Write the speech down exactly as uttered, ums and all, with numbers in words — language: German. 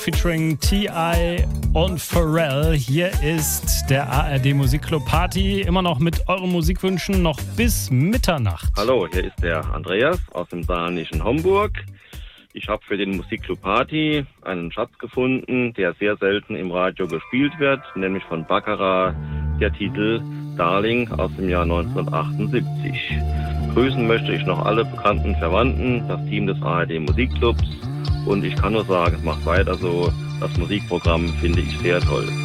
Featuring T I und Pharrell. Hier ist der A R D Musikclub Party. Immer noch mit euren Musikwünschen noch bis Mitternacht. Hallo, hier ist der Andreas aus dem saarländischen Homburg. Ich habe für den Musikclub Party einen Schatz gefunden, der sehr selten im Radio gespielt wird, nämlich von Baccarat, der Titel Darling aus dem Jahr neunzehnhundertachtundsiebzig. Grüßen möchte ich noch alle bekannten Verwandten, das Team des A R D Musikclubs, und ich kann nur sagen, macht weiter so. Das Musikprogramm finde ich sehr toll.